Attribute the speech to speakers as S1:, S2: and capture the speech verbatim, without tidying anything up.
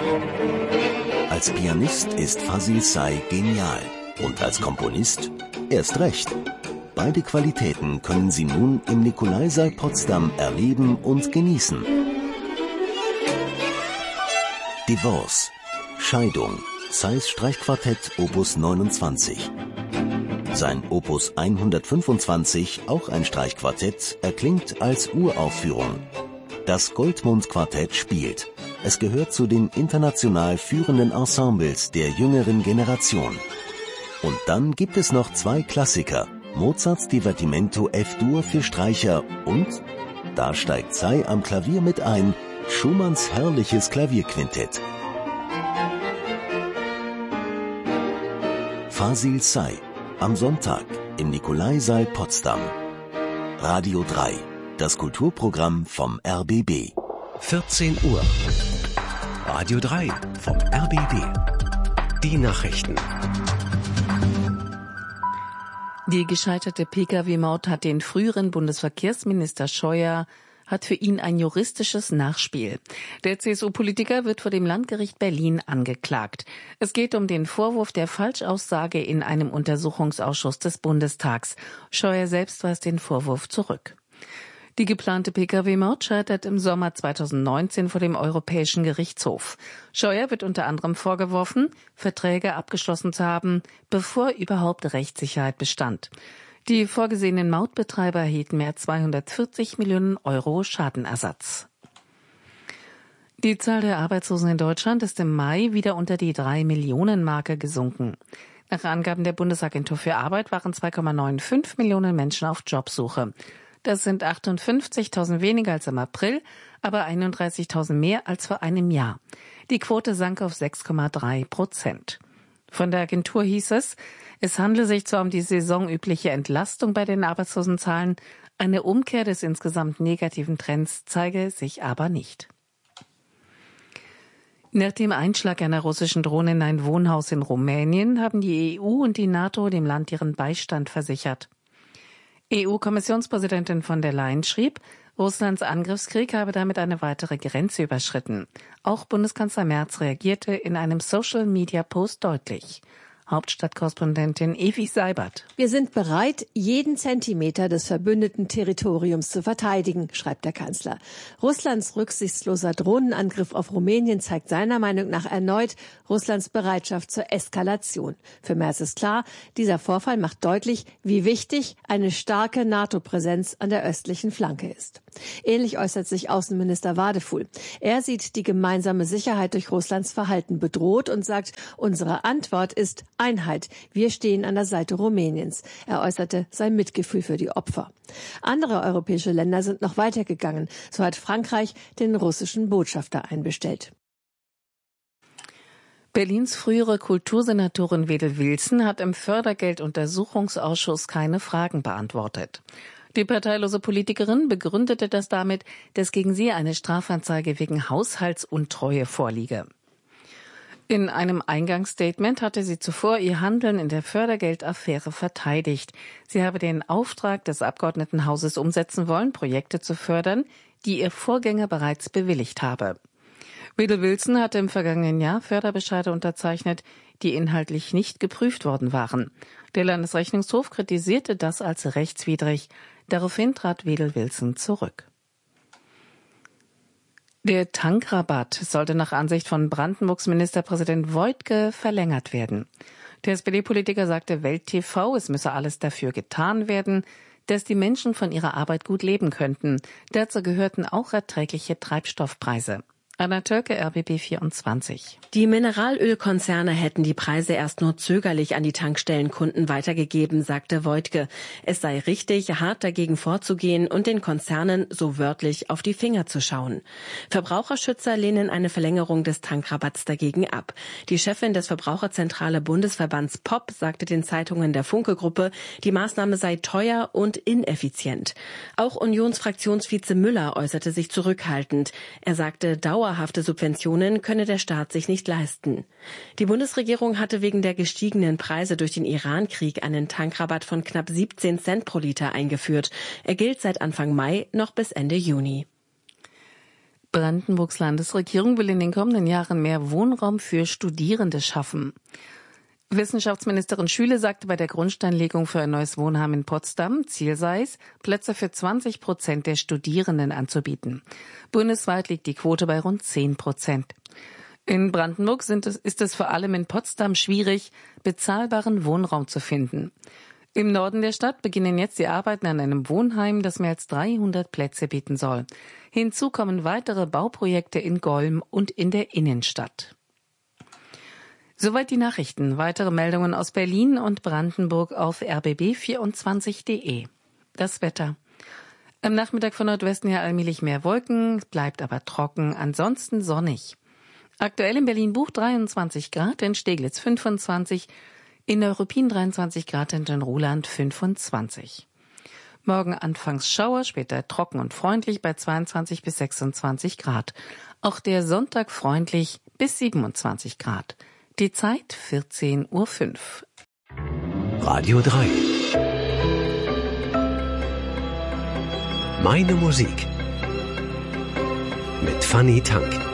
S1: Als Pianist ist Fazil Say genial und als Komponist erst recht. Beide Qualitäten können Sie nun im Nikolaisaal Potsdam erleben und genießen. Divorce, Scheidung, Says Streichquartett Opus neunundzwanzig. Sein Opus hundertfünfundzwanzig, auch ein Streichquartett, erklingt als Uraufführung. Das Goldmund-Quartett spielt. Es gehört zu den international führenden Ensembles der jüngeren Generation. Und dann gibt es noch zwei Klassiker. Mozarts Divertimento F-Dur für Streicher und, da steigt Say am Klavier mit ein, Schumanns herrliches Klavierquintett. Fazil Say, am Sonntag im Nikolaisaal Potsdam. Radio drei, das Kulturprogramm vom R B B.
S2: vierzehn Uhr. Radio drei vom R B B. Die Nachrichten.
S3: Die gescheiterte Pkw-Maut hat den früheren Bundesverkehrsminister Scheuer hat für ihn ein juristisches Nachspiel. Der C S U-Politiker wird vor dem Landgericht Berlin angeklagt. Es geht um den Vorwurf der Falschaussage in einem Untersuchungsausschuss des Bundestags. Scheuer selbst weist den Vorwurf zurück. Die geplante Pkw-Maut scheitert im Sommer zweitausendneunzehn vor dem Europäischen Gerichtshof. Scheuer wird unter anderem vorgeworfen, Verträge abgeschlossen zu haben, bevor überhaupt Rechtssicherheit bestand. Die vorgesehenen Mautbetreiber erhielten mehr als zweihundertvierzig Millionen Euro Schadenersatz. Die Zahl der Arbeitslosen in Deutschland ist im Mai wieder unter die drei Millionen Marke gesunken. Nach Angaben der Bundesagentur für Arbeit waren zwei Komma fünfundneunzig Millionen Menschen auf Jobsuche. Das sind achtundfünfzigtausend weniger als im April, aber einunddreißigtausend mehr als vor einem Jahr. Die Quote sank auf sechs Komma drei Prozent. Von der Agentur hieß es, es handle sich zwar um die saisonübliche Entlastung bei den Arbeitslosenzahlen, eine Umkehr des insgesamt negativen Trends zeige sich aber nicht. Nach dem Einschlag einer russischen Drohne in ein Wohnhaus in Rumänien haben die E U und die NATO dem Land ihren Beistand versichert. E U-Kommissionspräsidentin von der Leyen schrieb, Russlands Angriffskrieg habe damit eine weitere Grenze überschritten. Auch Bundeskanzler Merz reagierte in einem Social-Media-Post deutlich. Hauptstadtkorrespondentin Evi Seibert.
S4: Wir sind bereit, jeden Zentimeter des verbündeten Territoriums zu verteidigen, schreibt der Kanzler. Russlands rücksichtsloser Drohnenangriff auf Rumänien zeigt seiner Meinung nach erneut Russlands Bereitschaft zur Eskalation. Für Merz ist klar, dieser Vorfall macht deutlich, wie wichtig eine starke NATO-Präsenz an der östlichen Flanke ist. Ähnlich äußert sich Außenminister Wadefuhl. Er sieht die gemeinsame Sicherheit durch Russlands Verhalten bedroht und sagt, unsere Antwort ist Einheit. Wir stehen an der Seite Rumäniens. Er äußerte sein Mitgefühl für die Opfer. Andere europäische Länder sind noch weitergegangen. So hat Frankreich den russischen Botschafter einbestellt.
S3: Berlins frühere Kultursenatorin Wedel Wilson hat im Fördergelduntersuchungsausschuss keine Fragen beantwortet. Die parteilose Politikerin begründete das damit, dass gegen sie eine Strafanzeige wegen Haushaltsuntreue vorliege. In einem Eingangsstatement hatte sie zuvor ihr Handeln in der Fördergeldaffäre verteidigt. Sie habe den Auftrag des Abgeordnetenhauses umsetzen wollen, Projekte zu fördern, die ihr Vorgänger bereits bewilligt habe. Wedel Wilson hatte im vergangenen Jahr Förderbescheide unterzeichnet, die inhaltlich nicht geprüft worden waren. Der Landesrechnungshof kritisierte das als rechtswidrig. Daraufhin trat Wedel Wilson zurück. Der Tankrabatt sollte nach Ansicht von Brandenburgs Ministerpräsident Woidke verlängert werden. Der S P D-Politiker sagte Welt T V, es müsse alles dafür getan werden, dass die Menschen von ihrer Arbeit gut leben könnten. Dazu gehörten auch erträgliche Treibstoffpreise. Anna Tölke, R B B vierundzwanzig.
S5: Die Mineralölkonzerne hätten die Preise erst nur zögerlich an die Tankstellenkunden weitergegeben, sagte Woidke. Es sei richtig, hart dagegen vorzugehen und den Konzernen so wörtlich auf die Finger zu schauen. Verbraucherschützer lehnen eine Verlängerung des Tankrabatts dagegen ab. Die Chefin des Verbraucherzentrale Bundesverbands P O P sagte den Zeitungen der Funke-Gruppe, die Maßnahme sei teuer und ineffizient. Auch Unionsfraktionsvize Müller äußerte sich zurückhaltend. Er sagte, dauerhafte Subventionen könne der Staat sich nicht leisten. Die Bundesregierung hatte wegen der gestiegenen Preise durch den Iran-Krieg einen Tankrabatt von knapp siebzehn Cent pro Liter eingeführt. Er gilt seit Anfang Mai noch bis Ende Juni.
S3: Brandenburgs Landesregierung will in den kommenden Jahren mehr Wohnraum für Studierende schaffen. Wissenschaftsministerin Schüle sagte bei der Grundsteinlegung für ein neues Wohnheim in Potsdam, Ziel sei es, Plätze für zwanzig Prozent der Studierenden anzubieten. Bundesweit liegt die Quote bei rund zehn Prozent. In Brandenburg sind es, ist es vor allem in Potsdam schwierig, bezahlbaren Wohnraum zu finden. Im Norden der Stadt beginnen jetzt die Arbeiten an einem Wohnheim, das mehr als dreihundert Plätze bieten soll. Hinzu kommen weitere Bauprojekte in Golm und in der Innenstadt. Soweit die Nachrichten. Weitere Meldungen aus Berlin und Brandenburg auf r b b vierundzwanzig punkt de. Das Wetter. Am Nachmittag von Nordwesten her allmählich mehr Wolken, bleibt aber trocken, ansonsten sonnig. Aktuell in Berlin-Buch dreiundzwanzig Grad, in Steglitz fünfundzwanzig, in Neuruppin dreiundzwanzig Grad, in Roland fünfundzwanzig. Morgen anfangs Schauer, später trocken und freundlich bei zweiundzwanzig bis sechsundzwanzig Grad. Auch der Sonntag freundlich bis siebenundzwanzig Grad. Die Zeit vierzehn Uhr fünf.
S2: Radio drei. Meine Musik. Mit Fanny Tank.